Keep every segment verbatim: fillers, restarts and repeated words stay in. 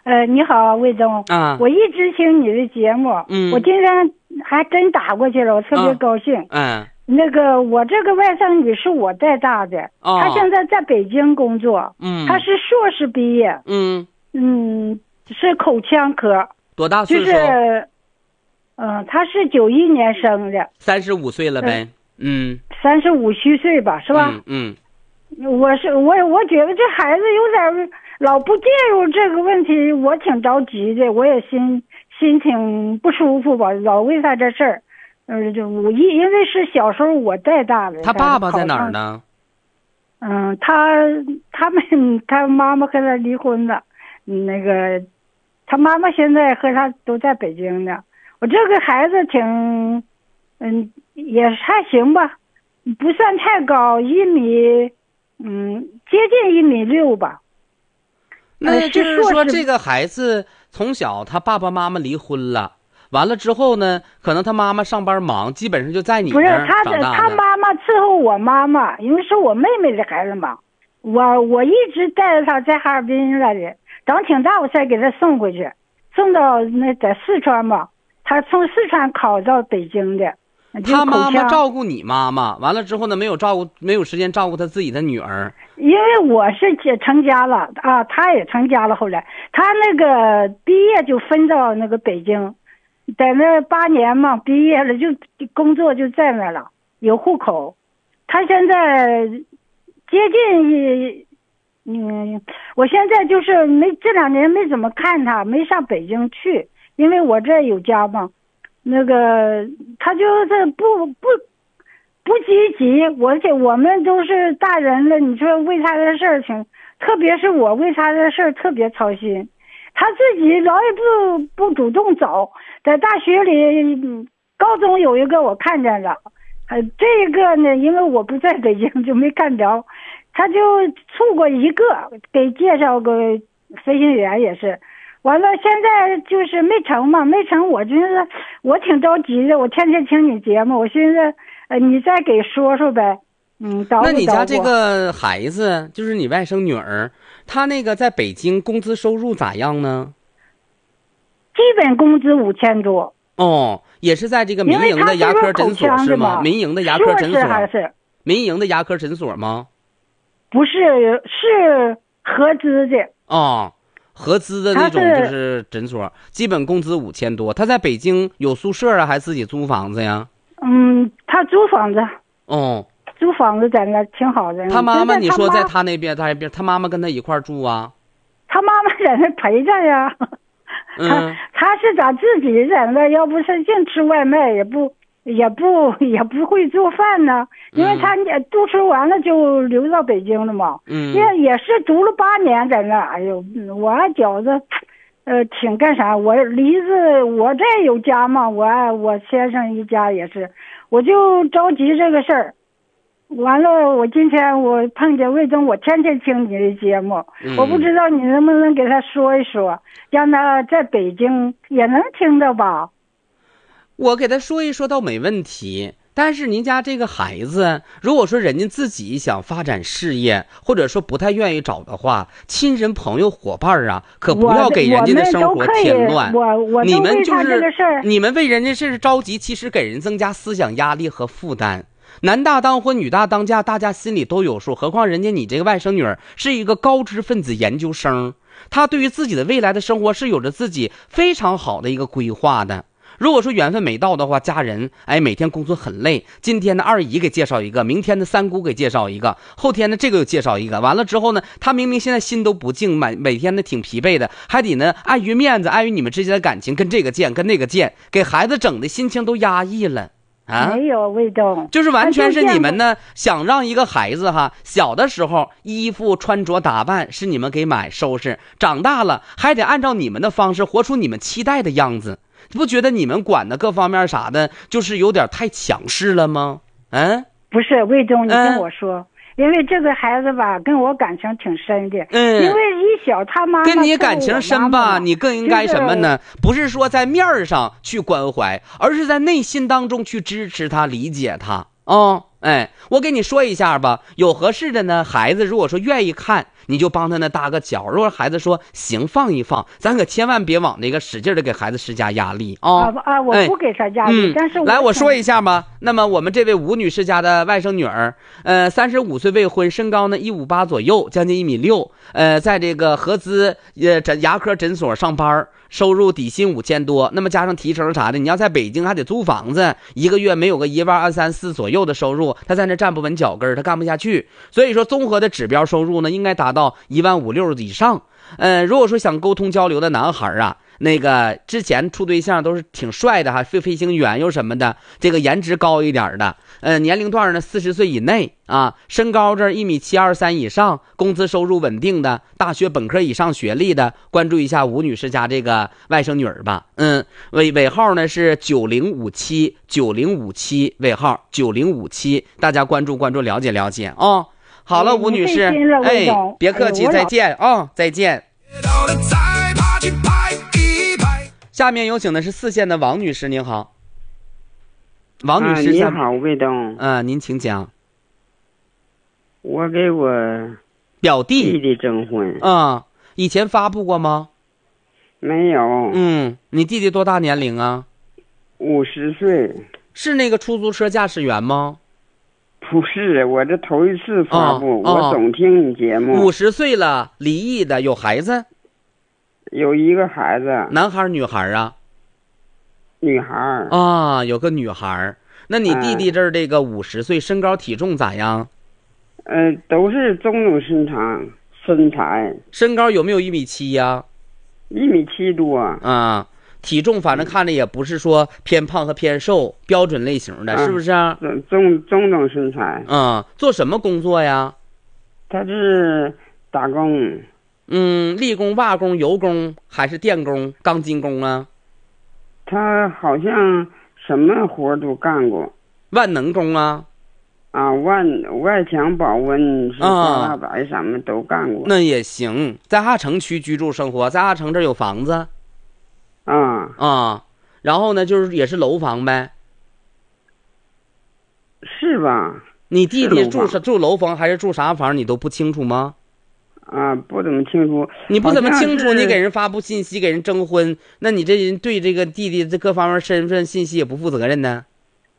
呃，你好，魏东啊， 我一直听你的节目， 嗯， 我今天还真打过去了，我特别高兴。 嗯、啊， 那个我这个外甥女是我带大的， 哦、 她现在在北京工作， 嗯， 她是硕士毕业， 嗯嗯，是口腔科， 多大岁数？ 就是，嗯、呃，她是九一年生的， 三十五岁了呗，嗯， 三十五虚岁吧，是吧？ 嗯嗯，我是我我觉得这孩子有点老不介入这个问题，我挺着急的，我也心心挺不舒服吧，老为他这事儿，呃，就我因因为是小时候我带大的。 他爸爸在哪儿呢？ 嗯，他他们他妈妈和他离婚了，那个他妈妈现在和他都在北京呢。我这个孩子挺，嗯，也还行吧，不算太高，一米。嗯，接近一米六吧。 那就是说，这个孩子从小他爸爸妈妈离婚了，完了之后呢，可能他妈妈上班忙，基本上就在你那儿长大的。 不是他的，他妈妈伺候我妈妈，因为是我妹妹的孩子嘛。我我一直带着他在哈尔滨来的，长挺大我才给他送回去，送到那在四川吧，他从四川考到北京的。 他妈妈照顾你妈妈，完了之后呢，没有照顾，没有时间照顾他自己的女儿。 因为我是成家了啊，他也成家了。后来他那个毕业就分到那个北京，在那八年嘛，毕业了就工作就在那了，有户口。他现在接近，嗯，我现在就是没这两年没怎么看他，没上北京去，因为我这有家嘛。那个他就是不不不积极，而且我们都是大人了，你说为他的事儿挺，特别是我为他的事儿特别操心，他自己老也不不主动走，在大学里，高中有一个我看见了，呃，这个呢，因为我不在北京就没看着，他就处过一个，给介绍个飞行员也是。完了，现在就是没成嘛，没成。我觉得我挺着急的，我天天听你节目，我寻思，呃，你再给说说呗，嗯，叨咕叨咕。 那你家这个孩子，就是你外甥女儿，她那个在北京工资收入咋样呢？ 基本工资五千多。 哦，也是在这个民营的牙科诊所是吗？民营的牙科诊所还是民营的牙科诊所吗？ 不是，是合资的。 哦。合资的那种就是诊所，基本工资五千多。他在北京有宿舍啊，还自己租房子呀？ 嗯，他租房子。 哦， 租房子在那挺好的。 他妈妈，你说在他那边，他那边，他妈妈跟他一块住啊？ 他妈妈在那陪着呀。 嗯， 他他是咋自己在那？要不是净吃外卖，也不也不也不会做饭呢。因为他读书完了就留到北京了嘛。 嗯， 也也是读了八年在那。哎呦，我爱觉着，呃，挺干啥？我离子我这有家嘛，我爱我先生一家也是，我就着急这个事儿。完了，我今天我碰见魏东，我天天听你的节目， 嗯、 我不知道你能不能给他说一说，让他在北京也能听到吧？ 我给他说一说倒没问题，但是您家这个孩子，如果说人家自己想发展事业，或者说不太愿意找的话，亲人朋友伙伴啊，可不要给人家的生活添乱。 我我你们就是这个事儿， 你们为人家是着急，其实给人增加思想压力和负担。男大当婚，女大当嫁，大家心里都有数。何况人家你这个外甥女儿是一个高知分子研究生，她对于自己的未来的生活是有着自己非常好的一个规划的。如果说缘分没到的话，家人哎每天工作很累，今天的二姨给介绍一个，明天的三姑给介绍一个，后天的这个又介绍一个，完了之后呢，他明明现在心都不静，每每天呢挺疲惫的，还得呢碍于面子，碍于你们之间的感情，跟这个见跟那个见，给孩子整的心情都压抑了。啊， 没有魏东， 就是完全是你们呢想让一个孩子哈，小的时候衣服穿着打扮是你们给买收拾，长大了还得按照你们的方式活出你们期待的样子，不觉得你们管的各方面啥的，就是有点太强势了吗？嗯， 不是魏东，你跟我说。嗯，因为这个孩子吧，跟我感情挺深的。 嗯， 因为一小他妈妈跟你感情深吧，你更应该什么呢？ 就是、 不是说在面上去关怀，而是在内心当中去支持他、理解他。哦，哎，我给你说一下吧，有合适的呢，孩子如果说愿意看， 你就帮他那搭个脚。如果孩子说行放一放，咱可千万别往那个使劲的给孩子施加压力啊！ 啊啊，我不给他压力， 嗯、 但是我来我说一下吧。那么我们这位吴女士家的外甥女儿，呃，三十五岁未婚，身高呢一五八左右，将近一米六，呃，在这个合资呃诊牙科诊所上班。收入底薪五千多，那么加上提成啥的，你要在北京还得租房子，一个月没有个一万二三四左右的收入，他在那站不稳脚跟，他干不下去。所以说，综合的指标收入呢，应该达到一万五六以上。呃，如果说想沟通交流的男孩啊，那个之前处对象都是挺帅的哈，飞飞行员又什么的，这个颜值高一点的，呃，年龄段呢四十岁以内啊，身高这一米七二三以上，工资收入稳定的，大学本科以上学历的，关注一下吴女士家这个外甥女儿吧。嗯，尾尾号呢是九零五七九零五七，尾号九零五七，大家关注关注，了解了解啊、哦。好了，吴女士，哎，别客气，再见啊、哦，再见。下面有请的是四线的王女士，您好。王女士， 啊、你好，魏东。 嗯、呃，您请讲。 我给我表弟弟弟征婚。 嗯，以前发布过吗？ 没有。 嗯，你弟弟多大年龄啊？ 五十岁。 是那个出租车驾驶员吗？ 不是，我这头一次发布， 哦、 我总听你节目。 五十岁了，离异的，有孩子？ 有一个孩子。 男孩女孩啊？ 女孩。 啊，有个女孩。那你弟弟这儿这个五十岁，身高体重咋样？ 呃，都是中等身长身材。 身高有没有一米七呀？ 一米七多。 啊，体重反正看着也不是说偏胖和偏瘦，标准类型的， 啊、 是不是啊？ 中中等身材。 嗯，做什么工作呀？ 他是打工。 嗯，力工、瓦工、油工还是电工、钢筋工啊？ 他好像什么活都干过。 万能工啊？ 啊，外外墙保温是挂大白什么都干过。 那也行，在阿城区居住生活，在阿城这儿有房子。 啊啊，然后呢，就是也是楼房呗。 是吧？ 你弟弟住是住楼房还是住啥房？你都不清楚吗？ 啊，不怎么清楚。 你不怎么清楚，你给人发布信息，给人征婚，那你这人对这个弟弟这各方面身份信息也不负责任呢。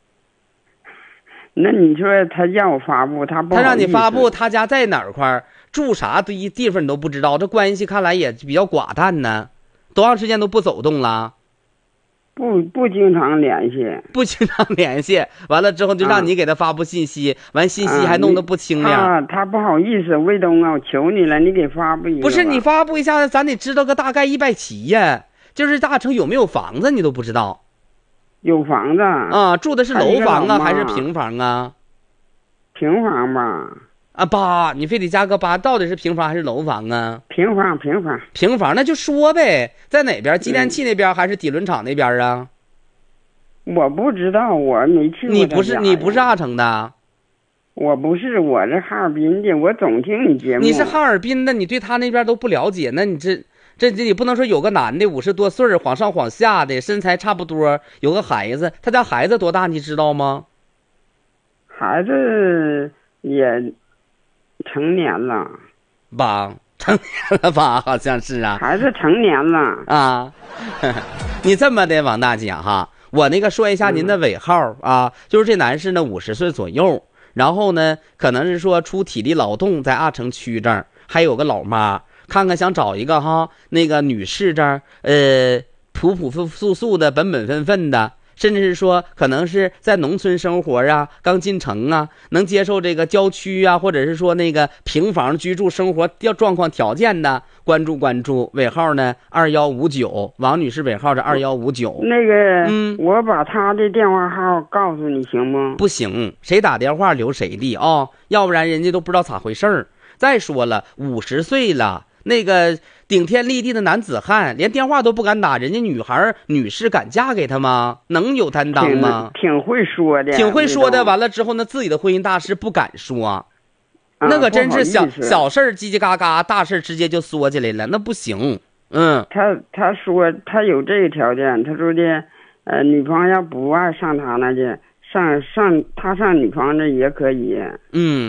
那你说他让我发布，他不好意思， 他让你发布他家在哪儿块住啥地地方你都不知道，这关系看来也比较寡淡呢。多长时间都不走动了？ 不不经常联系， 不经常联系，完了之后就让你给他发布信息，啊、完信息还弄得不清亮。 啊，他不好意思，魏东啊，我求你了，你给发布一个。 不是你发布一下，咱得知道个大概一百起呀。就是大城有没有房子，你都不知道。 有房子啊，住的是楼房啊，还是平房啊？ 平房吧。 啊，八，你非得加个八，到底是平房还是楼房啊？ 平房，平房， 平房，那就说呗，在哪边？机电器那边、嗯、还是底轮厂那边啊？ 我不知道，我没去过。 你不是你不是阿城的？ 我不是，我是哈尔滨的，我总听你节目。 你是哈尔滨的，你对他那边都不了解，那你这这这你不能说有个男的五十多岁，晃上晃下的，身材差不多，有个孩子，他家孩子多大你知道吗？ 孩子也成年了吧，成年了吧，好像是啊。 孩子成年了啊。你这么的王大姐哈，我那个说一下您的尾号、嗯、啊，就是这男士呢五十岁左右，然后呢可能是说出体力劳动，在阿城区这儿还有个老妈，看看想找一个哈那个女士这儿呃朴朴素素的本本分分的，甚至是说可能是在农村生活啊，刚进城啊，能接受这个郊区啊，或者是说那个平房居住生活状况条件的，关注关注。尾号呢二幺五九，王女士尾号是二幺五九。 那个嗯， 我把他的电话号告诉你行吗？ 不行，谁打电话留谁的啊、哦，要不然人家都不知道咋回事儿。再说了，五十岁了，那个顶天立地的男子汉连电话都不敢打，人家女孩女士敢嫁给他吗？能有担当吗？ 挺, 挺会说的， 挺会说的。完了之后呢，自己的婚姻大事不敢说，啊、那个真是小小事叽叽嘎嘎，大事直接就缩起来了，那不行。嗯， 他他说他有这个条件，他说的，呃，女方要不爱上他那去，上上他上女方这也可以。 嗯，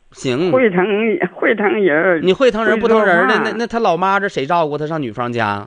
行， 会疼会疼人， 你会疼人不疼人的， 会做饭那那他老妈这谁照顾他？上女方家？